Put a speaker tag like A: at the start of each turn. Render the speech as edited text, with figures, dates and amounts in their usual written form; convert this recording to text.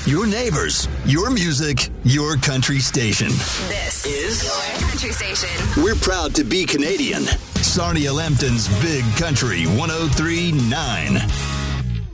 A: your neighbors, your music, your country station.
B: This is your country station.
A: We're proud to be Canadian. Sarnia Lambton's Big Country 103.9.